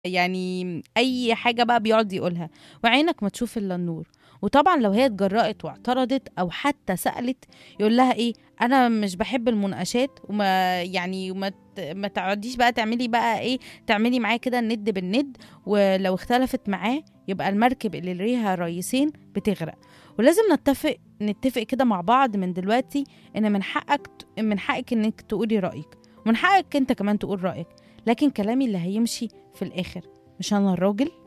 يعني أي حاجة بقى بيقعد يقولها، وعينك ما تشوف إلا النور. وطبعًا لو هي اتجرأت واعترضت أو حتى سألت، يقول لها إيه، أنا مش باحب المناقشات وما تقعديش بقى تعملي بقى إيه، تعملي معاه كده الند بالند، ولو اختلفت معاه يبقى المركب اللي ليها ريّسين بتغرق. ولازم نتفق كده مع بعض من دلوقتي إن من حقِك إنِّك تقولي رأيِك، ومن حقك أنت كمان تقول رأيك، لكن كلامي اللي هيمشي في الآخر، مش أنا الراجل.